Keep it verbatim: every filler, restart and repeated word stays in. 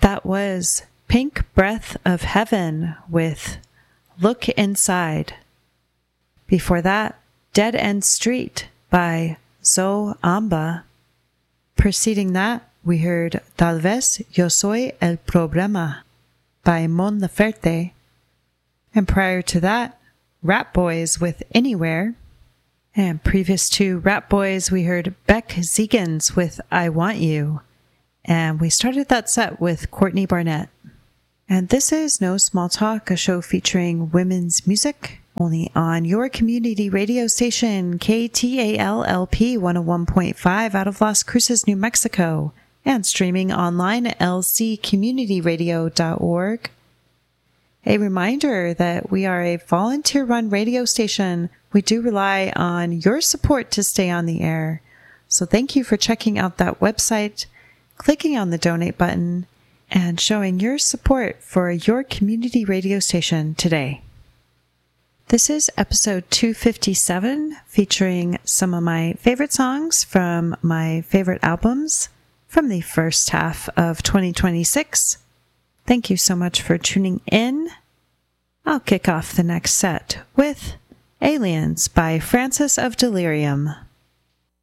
That was Pink Breath of Heaven with Look Inside. Before that, Dead End Street by Zoe Amba. Preceding that, we heard Tal vez yo soy el problema by Mon Laferte. And prior to that, Rat Boys with Anywhere. And previous to Rat Boys, we heard Beck Zegans with I Want You. And we started that set with Courtney Barnett. And this is No Small Talk, a show featuring women's music, only on your community radio station, K T A L L P one oh one point five out of Las Cruces, New Mexico, and streaming online at L C community radio dot org. A reminder that we are a volunteer-run radio station. We do rely on your support to stay on the air. So thank you for checking out that website, clicking on the donate button, and showing your support for your community radio station today. This is episode two fifty-seven, featuring some of my favorite songs from my favorite albums from the first half of twenty twenty-six. Thank you so much for tuning in. I'll kick off the next set with Aliens by Francis of Delirium.